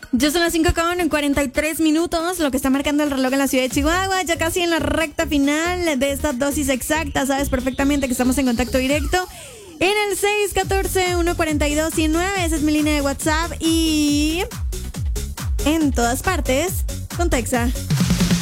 Ya son las 5:43, lo que está marcando el reloj en la ciudad de Chihuahua, ya casi en la recta final de esta dosis exacta. Sabes perfectamente que estamos en contacto directo en el 614-142-109, esa es mi línea de WhatsApp, y en todas partes con Texa.